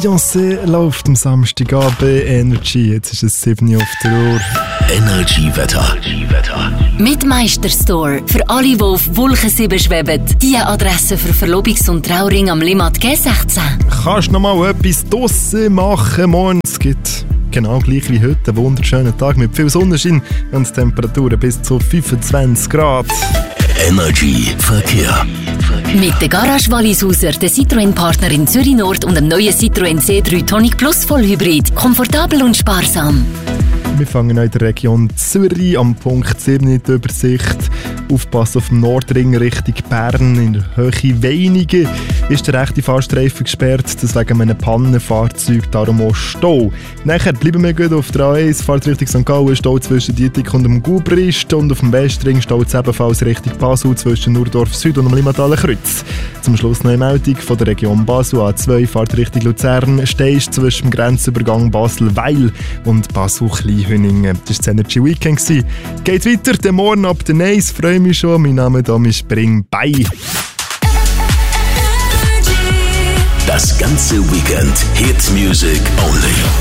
Beyoncé läuft am Samstagabend Energy. Jetzt ist es 7 Uhr auf der Uhr. Energy-Wetter. Mit Meisterstore. Für alle, die auf Wolke 7 schweben. Die Adresse für Verlobungs- und Trauring am Limmat G16. Kannst du noch mal etwas draussen machen morgen? Es gibt genau gleich wie heute einen wunderschönen Tag mit viel Sonnenschein und Temperaturen bis zu 25 Grad. Energy Verkehr. Mit der Garage Wallishuser, der Citroën-Partner in Zürich Nord und dem neuen Citroën C3 Tonic Plus Vollhybrid. Komfortabel und sparsam. Wir fangen in der Region Zürich am Punkt 7 in der Übersicht. Aufpassen auf dem Nordring Richtung Bern. In der Höhe Weinigen ist der rechte Fahrstreifen gesperrt. Das wegen einem Pannenfahrzeug, darum auch Stau. Nachher bleiben wir gut auf der A1, Fahrt Richtung St. Gallen, Stau zwischen Dietik und dem Gubrist. Und auf dem Westring Stau ebenfalls Richtung Basel zwischen Nurdorf Süd und dem Limmataler Kreuz. Zum Schluss noch eine Meldung von der Region Basel. A2 Fahrt Richtung Luzern. Stehst zwischen dem Grenzübergang Basel-Weil und Basel-Kleinhüningen. Das war das Energy Weekend. Geht weiter, den Morgen ab der Neis. Freue mich schon. Mein Name ist Spring bei. Das ganze Weekend Hit Music only.